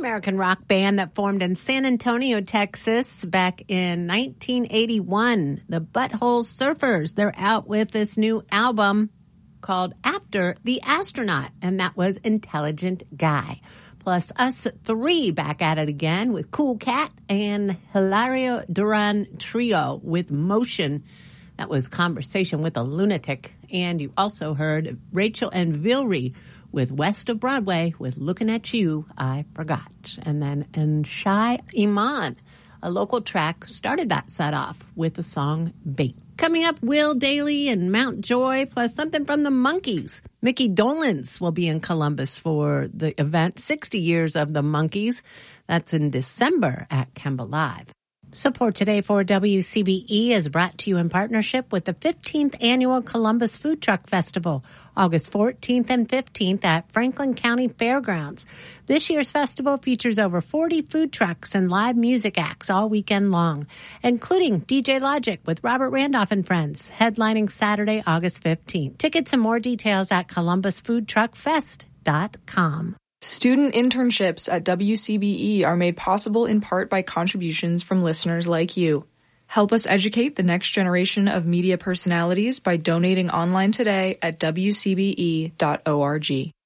American rock band that formed in San Antonio, Texas back in 1981. The Butthole Surfers. They're out with this new album called After the Astronaut, and that was Intelligent Guy. Plus us three back at it again with Cool Cat and Hilario Duran Trio with Motion. That was Conversation with a Lunatic. And you also heard Rachel and Vilry with West of Broadway with Looking at You, I Forgot. And then Shai Iman, a local track, started that set off with the song Bait. Coming up, Will Daly and Mount Joy, plus something from the Monkees. Mickey Dolenz will be in Columbus for the event, 60 Years of the Monkees. That's in December at Kemba Live. Support today for WCBE is brought to you in partnership with the 15th Annual Columbus Food Truck Festival, August 14th and 15th at Franklin County Fairgrounds. This year's festival features over 40 food trucks and live music acts all weekend long, including DJ Logic with Robert Randolph and Friends, headlining Saturday, August 15th. Tickets and more details at columbusfoodtruckfest.com. Student internships at WCBE are made possible in part by contributions from listeners like you. Help us educate the next generation of media personalities by donating online today at wcbe.org.